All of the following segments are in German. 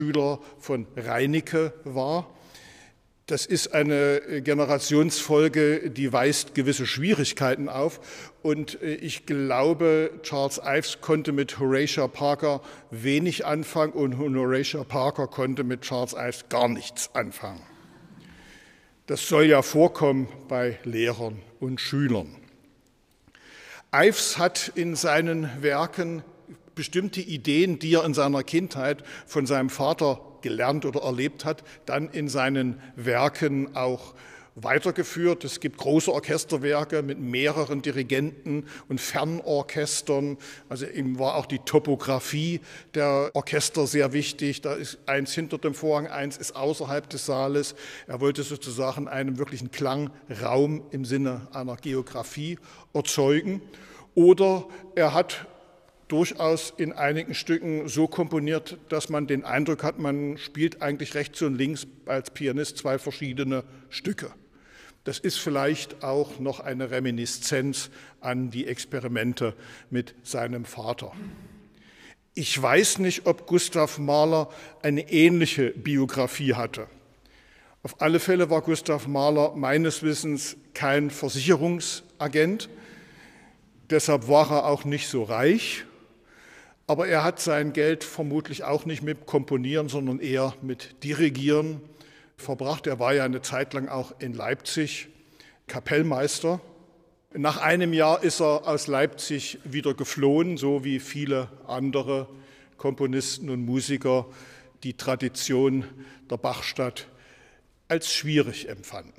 Schüler von Reinecke war. Das ist eine Generationsfolge, die weist gewisse Schwierigkeiten auf. Und ich glaube, Charles Ives konnte mit Horatia Parker wenig anfangen und Horatia Parker konnte mit Charles Ives gar nichts anfangen. Das soll ja vorkommen bei Lehrern und Schülern. Ives hat in seinen Werken bestimmte Ideen, die er in seiner Kindheit von seinem Vater gelernt oder erlebt hat, dann in seinen Werken auch weitergeführt. Es gibt große Orchesterwerke mit mehreren Dirigenten und Fernorchestern. Also ihm war auch die Topographie der Orchester sehr wichtig. Da ist eins hinter dem Vorhang, eins ist außerhalb des Saales. Er wollte sozusagen einen wirklichen Klangraum im Sinne einer Geografie erzeugen. Oder er hat durchaus in einigen Stücken so komponiert, dass man den Eindruck hat, man spielt eigentlich rechts und links als Pianist zwei verschiedene Stücke. Das ist vielleicht auch noch eine Reminiszenz an die Experimente mit seinem Vater. Ich weiß nicht, ob Gustav Mahler eine ähnliche Biografie hatte. Auf alle Fälle war Gustav Mahler meines Wissens kein Versicherungsagent, deshalb war er auch nicht so reich. Aber er hat sein Geld vermutlich auch nicht mit Komponieren, sondern eher mit Dirigieren verbracht. Er war ja eine Zeit lang auch in Leipzig Kapellmeister. Nach einem Jahr ist er aus Leipzig wieder geflohen, so wie viele andere Komponisten und Musiker die Tradition der Bachstadt als schwierig empfanden.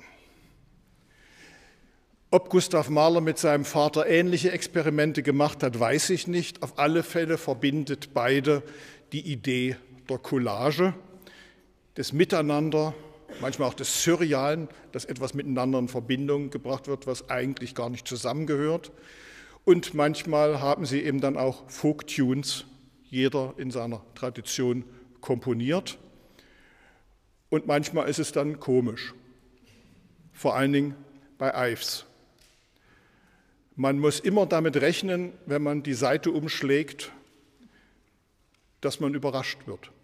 Ob Gustav Mahler mit seinem Vater ähnliche Experimente gemacht hat, weiß ich nicht. Auf alle Fälle verbindet beide die Idee der Collage, des Miteinander, manchmal auch des Surrealen, dass etwas miteinander in Verbindung gebracht wird, was eigentlich gar nicht zusammengehört. Und manchmal haben sie eben dann auch Folk-Tunes, jeder in seiner Tradition komponiert. Und manchmal ist es dann komisch, vor allen Dingen bei Ives. Man muss immer damit rechnen, wenn man die Seite umschlägt, dass man überrascht wird.